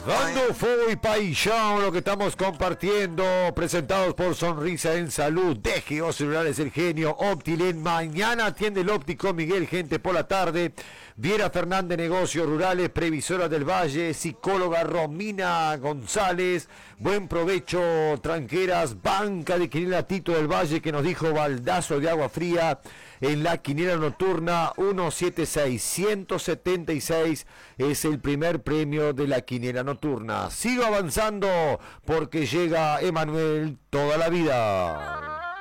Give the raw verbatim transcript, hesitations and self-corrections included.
Dando fuego y paixão, lo que estamos compartiendo, presentados por Sonrisa en Salud, D G O Celulares, El Genio, Optilen. Mañana atiende el óptico Miguel Gente por la tarde. Viera Fernández, Negocios Rurales, Previsora del Valle, psicóloga Romina González. Buen provecho, tranqueras, banca de quiniela Tito del Valle, que nos dijo baldazo de agua fría en la quiniela nocturna. Ciento setenta y seis, ciento setenta y seis es el primer premio de la quiniela nocturna. Sigo avanzando porque llega Emanuel toda la vida.